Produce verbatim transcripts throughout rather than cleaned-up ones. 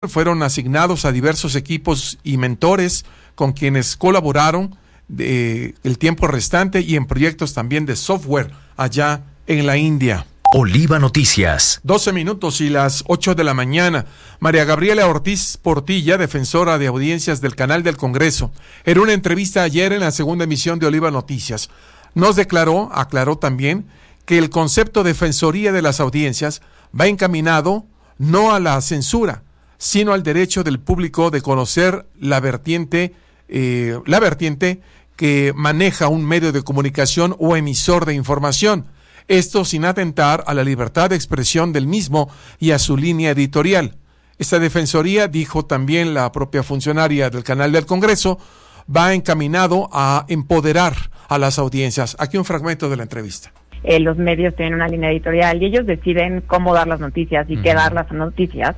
fueron asignados a diversos equipos y mentores con quienes colaboraron de el tiempo restante y en proyectos también de software allá en la India. Oliva Noticias. doce minutos y las ocho de la mañana. María Gabriela Ortiz Portilla, defensora de audiencias del Canal del Congreso, en una entrevista ayer en la segunda emisión de Oliva Noticias, nos declaró, aclaró también, que el concepto defensoría de las audiencias va encaminado no a la censura, sino al derecho del público de conocer la vertiente, eh, la vertiente que maneja un medio de comunicación o emisor de información. Esto sin atentar a la libertad de expresión del mismo y a su línea editorial. Esta defensoría, dijo también la propia funcionaria del Canal del Congreso, va encaminado a empoderar a las audiencias. Aquí un fragmento de la entrevista. Eh, los medios tienen una línea editorial y ellos deciden cómo dar las noticias y uh-huh. qué dar las noticias.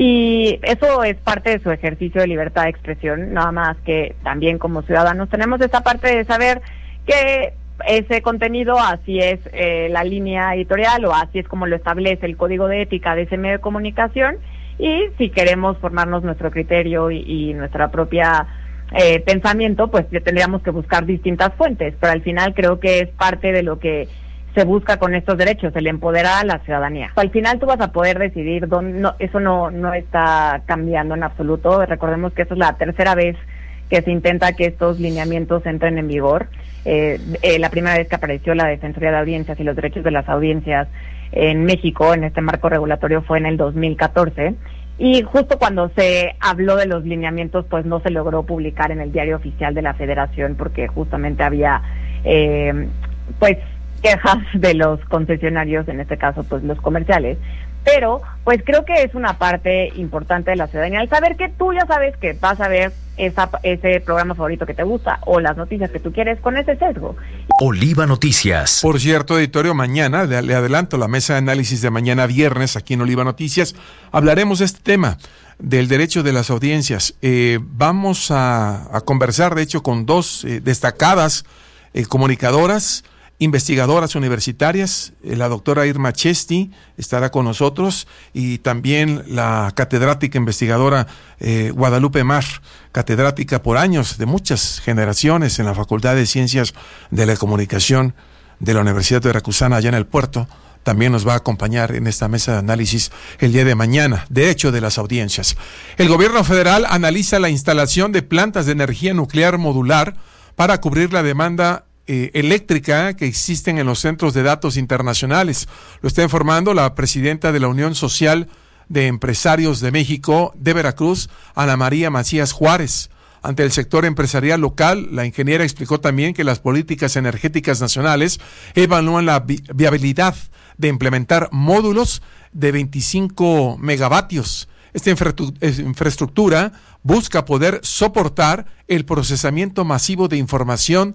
Y eso es parte de su ejercicio de libertad de expresión, nada más que también como ciudadanos tenemos esa parte de saber que ese contenido así es eh, la línea editorial o así es como lo establece el código de ética de ese medio de comunicación, y si queremos formarnos nuestro criterio y, y nuestra propia eh, pensamiento, pues tendríamos que buscar distintas fuentes, pero al final creo que es parte de lo que se busca con estos derechos, el empoderar a la ciudadanía. Al final tú vas a poder decidir dónde, no, eso no, no está cambiando en absoluto. Recordemos que esa es la tercera vez que se intenta que estos lineamientos entren en vigor. Eh, eh, la primera vez que apareció la Defensoría de Audiencias y los derechos de las audiencias en México, en este marco regulatorio, fue en el dos mil catorce. Y justo cuando se habló de los lineamientos, pues no se logró publicar en el diario oficial de la Federación, porque justamente había, eh, pues, quejas de los concesionarios, en este caso pues los comerciales, pero pues creo que es una parte importante de la ciudadanía, el saber que tú ya sabes que vas a ver esa, ese programa favorito que te gusta o las noticias que tú quieres con ese sesgo. Oliva Noticias. Por cierto, editorio, mañana, le, le adelanto, la mesa de análisis de mañana viernes aquí en Oliva Noticias, hablaremos de este tema del derecho de las audiencias. Eh, vamos a, a conversar, de hecho, con dos eh, destacadas eh, comunicadoras, investigadoras universitarias. La doctora Irma Chesti estará con nosotros y también la catedrática investigadora eh, Guadalupe Mar, catedrática por años de muchas generaciones en la Facultad de Ciencias de la Comunicación de la Universidad Veracruzana allá en el Puerto. También nos va a acompañar en esta mesa de análisis el día de mañana, derecho de las audiencias. El gobierno federal analiza la instalación de plantas de energía nuclear modular para cubrir la demanda Eh, eléctrica que existen en los centros de datos internacionales. Lo está informando la presidenta de la Unión Social de Empresarios de México de Veracruz, Ana María Macías Juárez. Ante el sector empresarial local, la ingeniera explicó también que las políticas energéticas nacionales evalúan la vi- viabilidad de implementar módulos de veinticinco megavatios. Esta infraestructura busca poder soportar el procesamiento masivo de información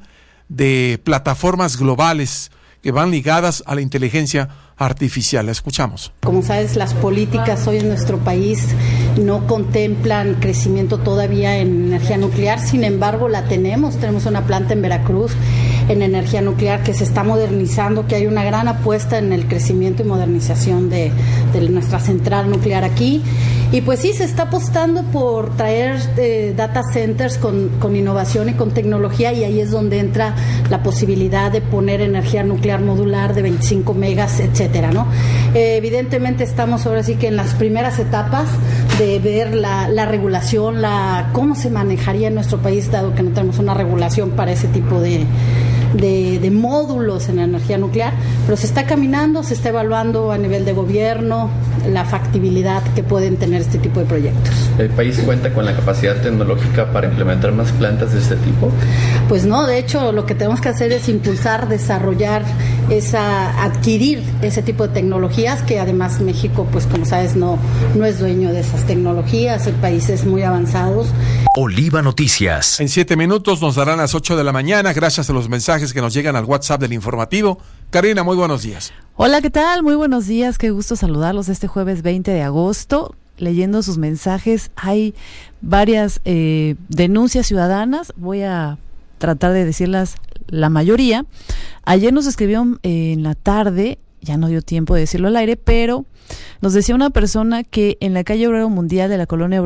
de plataformas globales que van ligadas a la inteligencia artificial. La escuchamos. Como sabes, las políticas hoy en nuestro país no contemplan crecimiento todavía en energía nuclear, sin embargo la tenemos, tenemos una planta en Veracruz en energía nuclear que se está modernizando, que hay una gran apuesta en el crecimiento y modernización de, de nuestra central nuclear aquí, y pues sí, se está apostando por traer eh, data centers con, con innovación y con tecnología, y ahí es donde entra la posibilidad de poner energía nuclear modular de veinticinco megas, etcétera, ¿no? Eh, evidentemente estamos ahora sí que en las primeras etapas de ver la, la regulación, la cómo se manejaría en nuestro país, dado que no tenemos una regulación para ese tipo de De, de módulos en energía nuclear, pero se está caminando, se está evaluando a nivel de gobierno la factibilidad que pueden tener este tipo de proyectos. ¿El país cuenta con la capacidad tecnológica para implementar más plantas de este tipo? Pues no, de hecho lo que tenemos que hacer es impulsar, desarrollar, esa, adquirir ese tipo de tecnologías, que además México, pues como sabes, no, no es dueño de esas tecnologías, el país es muy avanzados. Oliva Noticias. En siete minutos nos darán las ocho de la mañana, gracias a los mensajes que nos llegan al WhatsApp del informativo. Karina, muy buenos días. Hola, ¿qué tal? Muy buenos días, qué gusto saludarlos este jueves veinte de agosto. Leyendo sus mensajes, hay varias eh, denuncias ciudadanas, voy a tratar de decirlas la mayoría. Ayer nos escribieron eh, en la tarde ya no dio tiempo de decirlo al aire, pero nos decía una persona que en la calle Obrero Mundial de la colonia